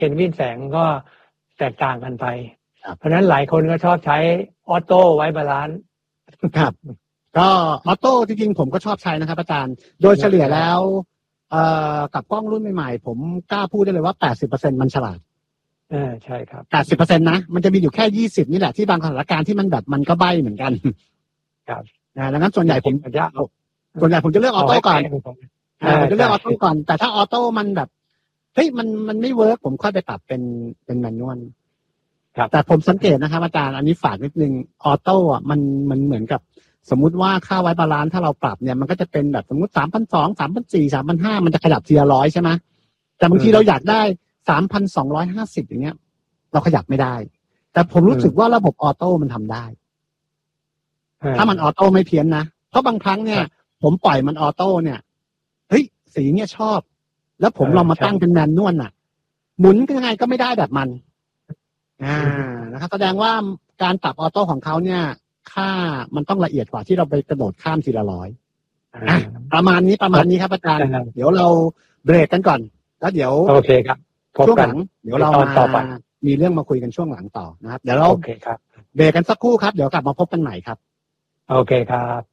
คลื่นแสงก็แตกต่างกันไปเพราะฉะนั้นหลายคนก็ชอบใช้ออโต้ไว้บาลานซ์ครับก็ออโต้จริงๆผมก็ชอบใช้นะครับอาจารย์โดยเฉลี่ยแล้วกับกล้องรุ่นใหม่ๆผมกล้าพูดได้เลยว่า 80% มันฉลาดใช่ครับ 80% นะมันจะมีอยู่แค่20นี่แหละที่บางสถานการณ์ที่มันแบบมันก็ใบ้เหมือนกันครับดังนั้นส่วนใหญ่ผมจะเลือกออโต้ก่อนผมจะเลือกออโต้ก่อนแต่ถ้าออโต้มันแบบเฮ้ยมันไม่เวิร์กผมค่อยไปปรับเป็นแมนนวลแต่ผมสังเกตนะครับอาจารย์อันนี้ฝากนิดนึงออโต้อ่ะมันเหมือนกับสมมุติว่าค่าไว้บาลานซ์ถ้าเราปรับเนี่ยมันก็จะเป็นแบบสมมติ 3,200 3,400 3,500 มันจะขยับทีละ100ใช่ไหมแต่บางทีเราอยากได้ 3,250 อย่างเงี้ยเราขยับไม่ได้แต่ผมรู้สึกว่าระบบออโต้มันทำได้ถ้ามันออโต้ไม่เพี้ยนนะเพราะบางครั้งเนี่ยผมปล่อยมันออโต้เนี่ยเฮ้ยสีเนี่ยชอบแล้วผมลองมาตั้งเป็นแมนนวลน่ะหมุนยังไงก็ไม่ได้แบบมันนะครับแสดงว่าการปรับออโต้ของเขาเนี่ยค่ามันต้องละเอียดกว่าที่เราไปกระโดดข้ามทีละ100ประมาณนี้ครับอาจารย์เดี๋ยวเราเบรกกันก่อนแล้วเดี๋ยวโอเคครับช่วงหลังเดี๋ยวเรามามีเรื่องมาคุยกันช่วงหลังต่อนะครับเดี๋ยวเราเบรกกันสักครู่ครับเดี๋ยวกลับมาพบกันใหม่ครับโอเคครับ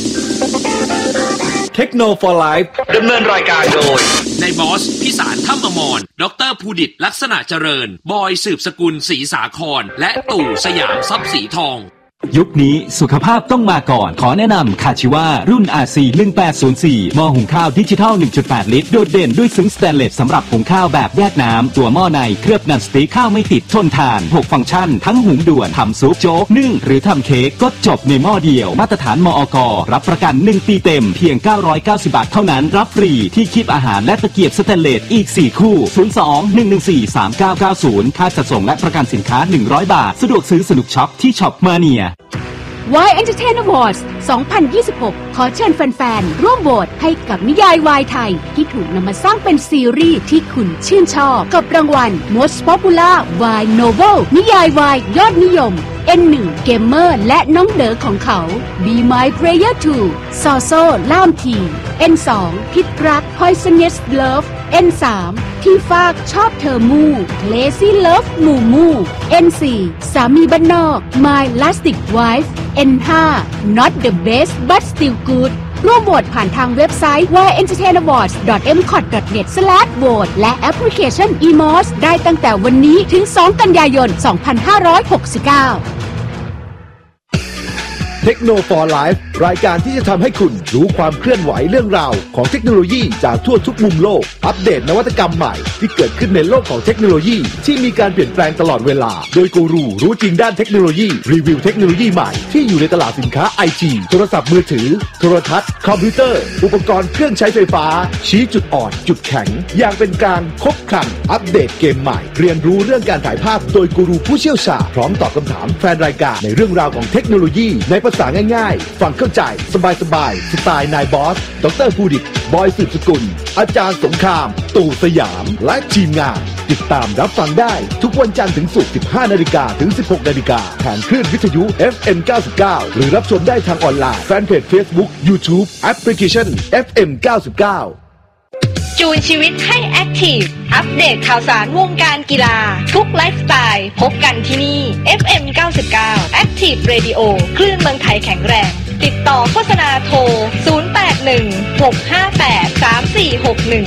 เทคโนโลยีไลฟ์ดำเนินรายการโดยนายบอสพิสารถ้ำอมรดร.ภูดิตลักษณะเจริญบอยสืบสกุลศรีสาครและตู่สยามทรัพย์สีทองยุคนี้สุขภาพต้องมาก่อนขอแนะนำคาชิวารุ่น RC 1804หม้อหุงข้าวดิจิทัล 1.8 ลิตรโดดเด่นด้วยซึ้งสแตนเลสสำหรับหุงข้าวแบบแยกน้ำตัวหม้อในเคลือบนันสติ๊กข้าวไม่ติดทนทาน6ฟังก์ชันทั้งหุงด่วนทำซุปโจ๊กนึ่งหรือทำเค้กก็จบในหม้อเดียวมาตรฐานมอก.รับประกัน1ปีเต็มเพียง990 บาทเท่านั้นรับฟรีที่คีบอาหารและตะเกียบสแตนเลสอีก4คู่02-114-3990ค่าจัดส่งและประกันสินค้า100 บาทสะดวกซื้อสนุกช็อปที่ช็อปมาเนีย Y Entertainment Awards 2026 ขอเชิญแฟนๆร่วมโหวตให้กับนิยายวายไทยที่ถูกนำมาสร้างเป็นซีรีส์ที่คุณชื่นชอบกับรางวัล Most Popular Y Novel นิยายวายยอดนิยม N1 เกมเมอร์และน้องเด๋อของเขา Be My Player 2 ซอโซ่ล่ามที N2 พิษรัก Poisonous Love N3 ที่ฟากชอบเธอมู่ Lazy Love มูมู N4 สามีบ้านนอก My Lastic Wife N5 Not the best but still good ร่วมโหวตผ่านทางเว็บไซต์ yentertainawards.mcot.net/vote และแอปพลิเคชัน eMOS ได้ตั้งแต่วันนี้ถึง2 กันยายน 2569 เทคโนโลยีไลฟ์รายการที่จะทำให้คุณรู้ความเคลื่อนไหวเรื่องราวของเทคโนโลยีจากทั่วทุกมุมโลกอัปเดตนวัตกรรมใหม่ที่เกิดขึ้นในโลกของเทคโนโลยีที่มีการเปลี่ยนแปลงตลอดเวลาโดยกูรูรู้จริงด้านเทคโนโลยีรีวิวเทคโนโลยีใหม่ที่อยู่ในตลาดสินค้าไอทีโทรศัพท์มือถือโทรทัศน์คอมพิวเตอร์อุปกรณ์เครื่องใช้ไฟฟ้าชี้จุดอ่อนจุดแข็งอย่างเป็นกลางครบครันอัปเดตเกมใหม่เรียนรู้เรื่องการถ่ายภาพโดยกูรูผู้เชี่ยวชาญพร้อมตอบคำถามแฟนรายการในเรื่องราวของเทคโนโลยีในภาษาง่ายๆฟังเข้าใจสบายสไตล์นายบอสดร.ภูดิตบอยสืบสกุลอาจารย์สงครามตู่สยามและทีมงานติดตามรับฟังได้ทุกวันจันทร์ถึงศุกร์ 15 นาฬิกาถึง 16 นาฬิกาทางคลื่นวิทยุ FM 99 หรือรับชมได้ทางออนไลน์แฟนเพจ Facebook YouTube แอปพลิเคชัน FM 99 จูนชีวิตให้แอคทีฟอัปเดตข่าวสารวงการกีฬาทุกไลฟ์สไตล์พบกันที่นี่ FM 99 Active Radio คลื่นเมืองไทยแข็งแรงติดต่อโฆษณาโทร 0816583461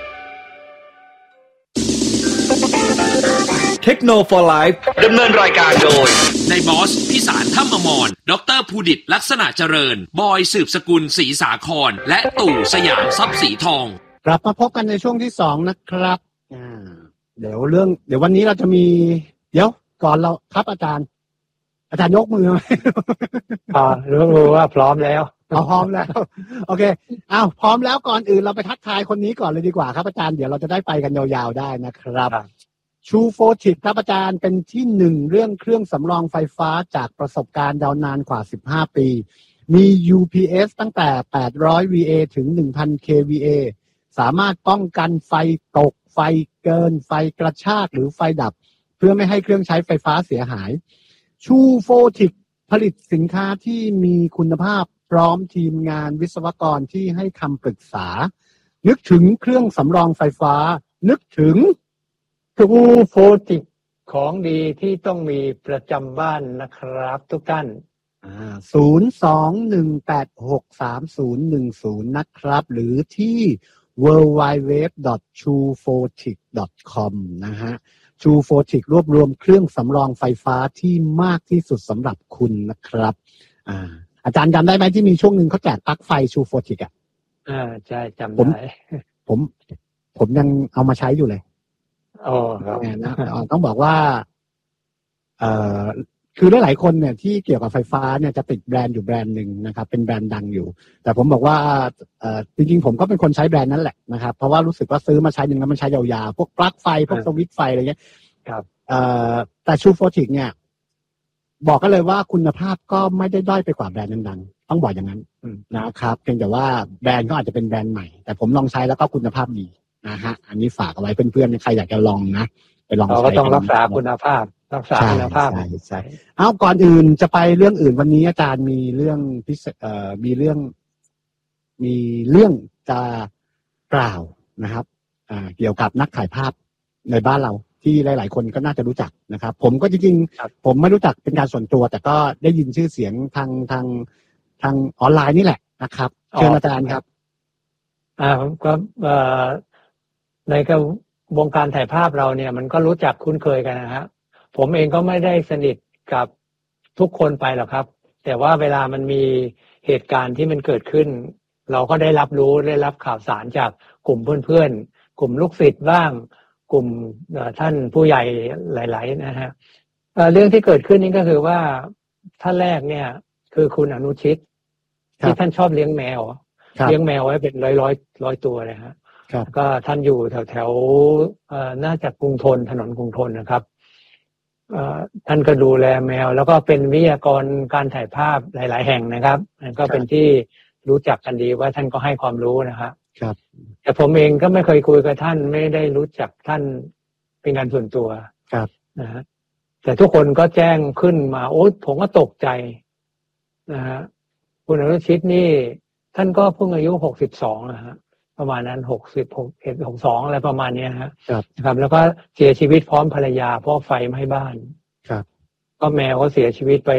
เทคโนโลยีไลฟ์ดำเนินรายการโดยนายบอสพิสารถ้ำอมรดร.ภูดิตลักษณะเจริญบอยสืบสกุลศรีสาครและตู่สยามทรัพย์สีทองกลับมาพบกันในช่วงที่2นะครับเดี๋ยววันนี้เราจะมีก่อนเราครับอาจารย์ยกมือไหมรู้ว่าพร้อมแล้วพร้อมแล้วโอเคพร้อมแล้วก่อนอื่นเราไปทักทายคนนี้ก่อนเลยดีกว่าครับอาจารย์เดี๋ยวเราจะได้ไปกันยาวๆได้นะครับชูโฟติกครับอาจารย์เป็นที่1เรื่องเครื่องสำรองไฟฟ้าจากประสบการณ์ยาวนานกว่า15ปีมี UPS ตั้งแต่800 VA ถึง 1,000 kVA สามารถป้องกันไฟตกไฟเกินไฟกระชากหรือไฟดับเพื่อไม่ให้เครื่องใช้ไฟฟ้าเสียหายชูโฟติกผลิตสินค้าที่มีคุณภาพพร้อมทีมงานวิศวกรที่ให้คำปรึกษานึกถึงเครื่องสำรองไฟฟ้านึกถึงทูโฟติกของดีที่ต้องมีประจำบ้านนะครับทุกท่าน 021863010 นะครับหรือที่ www.truefotic.com นะฮะ Truefotic รวบรวมเครื่องสำรองไฟฟ้าที่มากที่สุดสำหรับคุณนะครับอาจารย์จำได้ไหมที่มีช่วงหนึ่งเขาแจกปลั๊กไฟ Truefotic อ่ะใช่จำได้ผมยังเอามาใช้อยู่เลยครับต้องบอกว่าคือหลายๆคนเนี่ยที่เกี่ยวกับไฟฟ้าเนี่ยจะติดแบรนด์อยู่แบรนด์หนึ่งนะครับเป็นแบรนด์ดังอยู่แต่ผมบอกว่าจริงๆผมก็เป็นคนใช้แบรนด์นั้นแหละนะครับเพราะว่ารู้สึกว่าซื้อมาใช้หนึ่งแล้วมันใช้ยาวๆพวกปลั๊กไฟพวกสวิตช์ไฟอะไรเงี้ยครับแต่ Truefotic เนี่ยบอกกันเลยว่าคุณภาพก็ไม่ได้ด้อยไปกว่าแบรนด์ดังๆต้องบอกอย่างนั้นนะครับเพียงแต่ว่าแบรนด์ก็อาจจะเป็นแบรนด์ใหม่แต่ผมลองใช้แล้วก็คุณภาพดีนะฮะอันนี้ฝากเอาไว้เพื่อนๆใครอยากจะลองนะไปลองใช้เราก็ต้องรักษาคุณภาพใช่เอาก่อนอื่นจะไปเรื่องอื่นวันนี้อาจารย์มีเรื่องพิเศษมีเรื่องจะกล่าวนะครับเกี่ยวกับนักถ่ายภาพในบ้านเราที่หลายๆคนก็น่าจะรู้จักนะครับผมก็จริงๆผมไม่รู้จักเป็นการส่วนตัวแต่ก็ได้ยินชื่อเสียงทางออนไลน์นี่แหละนะครับเชิญอาจารย์ครับก็ในวงการถ่ายภาพเราเนี่ยมันก็รู้จักคุ้นเคยกันนะฮะผมเองก็ไม่ได้สนิทกับทุกคนไปหรอกครับแต่ว่าเวลามันมีเหตุการณ์ที่มันเกิดขึ้นเราก็ได้รับข่าวสารจากกลุ่มเพื่อนๆกลุ่มลูกศิษย์บ้างกลุ่มท่านผู้ใหญ่หลายๆนะฮะเรื่องที่เกิดขึ้นนี้ก็คือว่าท่านแรกเนี่ยคือคุณอนุชิตที่ท่านชอบเลี้ยงแมวไว้เป็นร้อยตัวเลยฮะก็ท่านอยู่แถวน่าจะกรุงธนถนนกรุงธนนะครับท่านก็ดูแลแมวแล้วก็เป็นวิทยากรการถ่ายภาพหลายๆแห่งนะครับก็เป็นที่รู้จักกันดีว่าท่านก็ให้ความรู้นะครับแต่ผมเองก็ไม่เคยคุยกับท่านไม่ได้รู้จักท่านเป็นการส่วนตัวนะฮะแต่ทุกคนก็แจ้งขึ้นมาโอ๊ยผมก็ตกใจนะฮะคุณอนุชิตนี่ท่านก็เพิ่งอายุ62นะฮะประมาณนั้น61 62อะไรประมาณนี้นะครับแล้วก็เสียชีวิตพร้อมภรรยาเพราะไฟไหม้บ้านก็แมวก็เสียชีวิตไป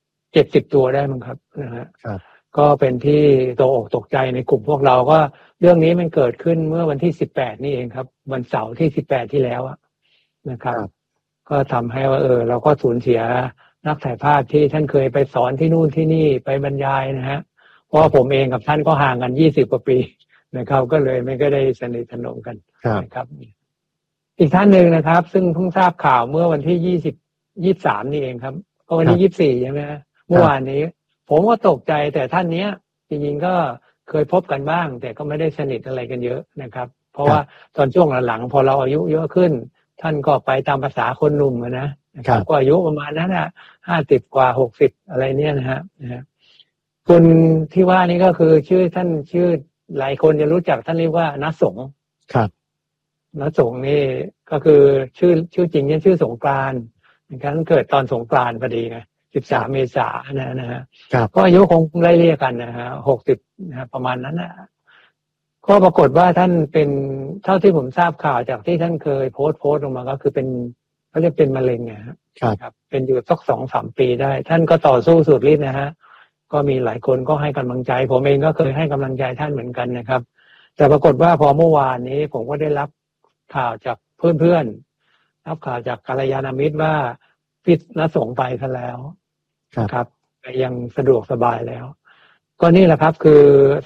70 ตัวได้มั้งครับนะฮะก็เป็นที่ตกอกตกใจในกลุ่มพวกเราก็เรื่องนี้มันเกิดขึ้นเมื่อวันที่18นี่เองครับวันเสาร์ที่18ที่แล้วนะครับก็ทำให้ว่าเราก็สูญเสียนักถ่ายภาพที่ท่านเคยไปสอนที่นู่นที่นี่ไปบรรยายนะฮะเพราะผมเองกับท่านก็ห่างกัน20 กว่าปีนะครับก็เลยไม่ก็ได้สนิทสนมกันนะครับอีกท่านหนึ่งนะครับซึ่งเพิ่งทราบข่าวเมื่อวันที่23นี่เองครับก็วันที่24ใช่ไหมเมื่อวานนี้ผมก็ตกใจแต่ท่านเนี้ยจริงๆก็เคยพบกันบ้างแต่ก็ไม่ได้สนิทอะไรกันเยอะนะครับเพราะว่าตอนช่วงหลังพอเราอายุเยอะขึ้นท่านก็ไปตามภาษาคนหนุ่มนะครับก็อายุประมาณนั้น50 กว่า60อะไรเนี่ยนะฮะคุณที่ว่านี่ก็คือท่านชื่อหลายคนจะรู้จักท่านเรียกว่าณสงฆ์ณสงฆ์นี่ก็คือชื่อจริงเนี่ยชื่อสงกรานต์นะครับเกิดตอนสงกรานต์พอดีนะ13 เมษายนนะฮะก็อายุคงไล่เรียกกันนะฮะ60นะประมาณนั้นนะก็ปรากฏว่าท่านเป็นเท่าที่ผมทราบข่าวจากที่ท่านเคยโพสต์ลงมาก็คือเป็นเขาเรียกเป็นมะเร็งครับเป็นอยู่สัก 2-3 ปีได้ท่านก็ต่อสู้สุดฤทธิ์นะฮะก็มีหลายคนก็ให้กำลังใจผมเองก็เคยให้กำลังใจท่านเหมือนกันนะครับแต่ปรากฏว่าพอเมื่อวานนี้ผมก็ได้รับข่าวจากเพื่อนๆรับข่าวจากกัลยาณมิตรว่าพิษณสงฆ์ไปซะแล้วครับยังสะดวกสบายแล้วก็นี่แหละครับคือ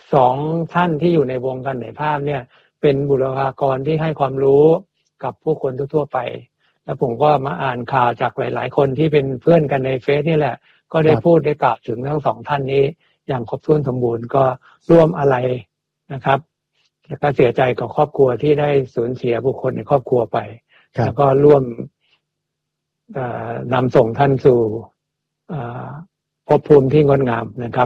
2ท่านที่อยู่ในวงการถ่ายภาพเนี่ยเป็นบุคลากรที่ให้ความรู้กับผู้คนทั่วไปแล้วผมก็มาอ่านข่าวจากหลายๆคนที่เป็นเพื่อนกันในเฟซนี่แหละก็ได้พูดได้กล่าวถึงทั้ง2ท่านนี้อย่างครบถ้วนสมบูรณ์ก็ร่วมอะไรนะครับแล้วก็เสียใจกับครอบครัวที่ได้สูญเสียบุคคลในครอบครัวไปแล้วก็ร่วมนำส่งท่านสู่ภพภูมิที่งดงามนะครับ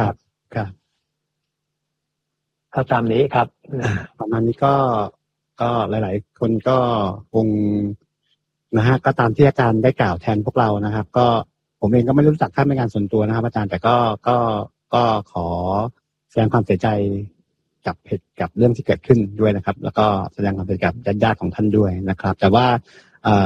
ก็ตามนี้ครับประมาณนี้ก็หลายๆคนก็คงนะฮะก็ตามที่อาจารย์ได้กล่าวแทนพวกเรานะครับก็ผมเองก็ไม่รู้จักท่านเป็นการส่วนตัวนะครับอาจารย์แต่ก็ขอแสดงความเสียใจกับเรื่องที่เกิดขึ้นด้วยนะครับแล้วก็แสดงความเสียใจกับญาติๆของท่านด้วยนะครับแต่ว่า